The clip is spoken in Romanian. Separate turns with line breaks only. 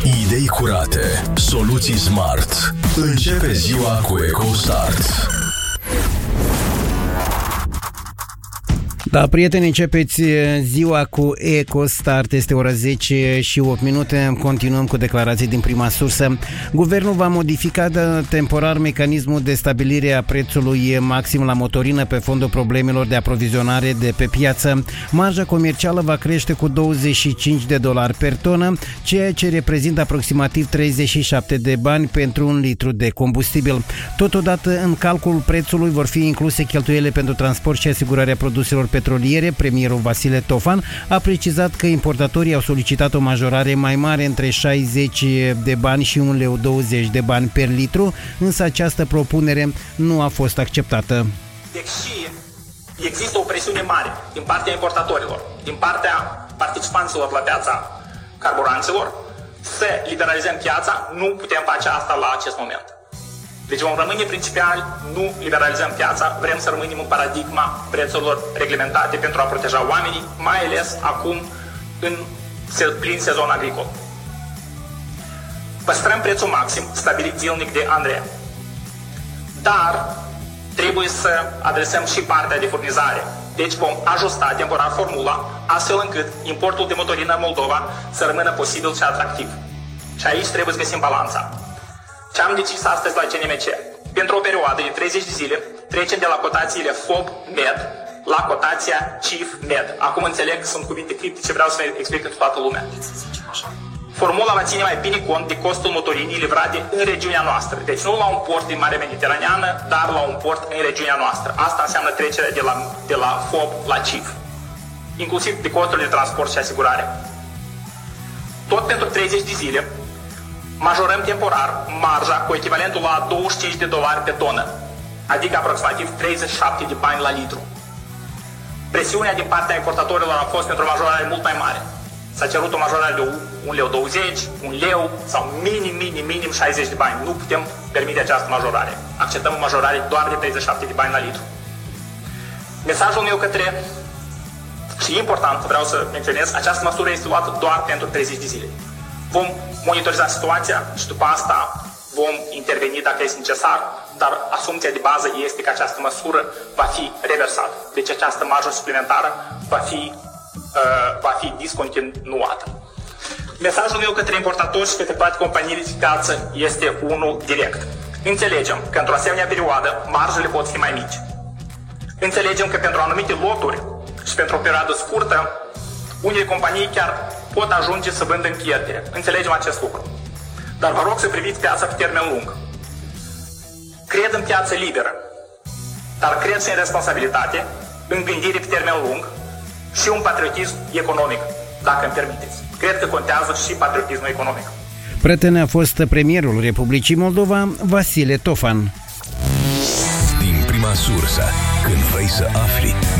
Idei curate, soluții smart. Începe ziua cu EcoStart.
Da, prieteni, începeți ziua cu EcoStart. Este ora 10 și 8 minute. Continuăm cu declarații din prima sursă. Guvernul va modifica temporar mecanismul de stabilire a prețului maxim la motorină pe fondul problemelor de aprovizionare de pe piață. Marja comercială va crește cu $25 per tonă, ceea ce reprezintă aproximativ 37 de bani pentru un litru de combustibil. Totodată, în calculul prețului vor fi incluse cheltuielile pentru transport și asigurarea produselor petroliere. Premierul Vasile Tofan a precizat că importatorii au solicitat o majorare mai mare între 60 de bani și $1,20 de bani per litru, însă această propunere nu a fost acceptată.
Deși există o presiune mare din partea importatorilor, din partea participanților la piața carburanților, să liberalizăm piața, nu putem face asta la acest moment. Deci vom rămâne principial, nu liberalizăm piața, vrem să rămânem în paradigma prețurilor reglementate pentru a proteja oamenii, mai ales acum în plin sezon agricol. Păstrăm prețul maxim stabilit zilnic de Andrei, dar trebuie să adresăm și partea de furnizare. Deci vom ajusta temporar formula astfel încât importul de motorină în Moldova să rămână posibil și atractiv. Și aici trebuie să găsim balanța. Ce am decis astăzi la CNMC? Pentru o perioadă de 30 de zile trecem de la cotațiile FOB-MED la cotația CIF-MED. Acum înțeleg că sunt cuvinte criptice, vreau să le explic pentru toată lumea. Formula va ține mai bine cont de costul motorinii livrate în regiunea noastră. Deci nu la un port din Marea Mediteraneană, dar la un port în regiunea noastră. Asta înseamnă trecerea de la FOB la CIF, inclusiv de costurile de transport și asigurare. Tot pentru 30 de zile majorăm temporar marja cu echivalentul la $25 pe tonă, adică aproximativ 37 de bani la litru. Presiunea din partea importatorilor a fost pentru o majorare mult mai mare. S-a cerut o majorare de $1,20, $1 sau minim 60 de bani. Nu putem permite această majorare. Acceptăm o majorare doar de 37 de bani la litru. Mesajul meu către, și important, vreau să menționez, această măsură este luată doar pentru 30 de zile. Vom monitoriza situația și după asta vom interveni dacă este necesar, dar asumția de bază este că această măsură va fi reversată. Deci această marjă suplimentară va fi discontinuată. Mesajul meu către importatori și către toate companiile de piață este unul direct. Înțelegem că într-o asemenea perioadă marjele pot fi mai mici. Înțelegem că pentru anumite loturi și pentru o perioadă scurtă, unele companii chiar pot ajunge să vândă încheietele. Înțelegem acest lucru. Dar vă rog să priviți piața pe termen lung. Cred în piață liberă, dar cred și în responsabilitate, în gândire pe termen lung și un patriotism economic, dacă îmi permiteți. Cred că contează și patriotismul economic.
Prieten a fost premierul Republicii Moldova, Vasile Tofan.
Din prima sursă, când vrei să afli